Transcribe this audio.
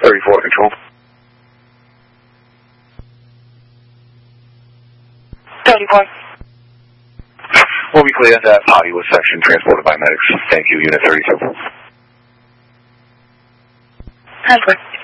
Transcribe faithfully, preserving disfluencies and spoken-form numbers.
thirty-four control. thirty-four. Will be clear that Hollywood section transported by medics. Thank you, Unit thirty-two. Transport.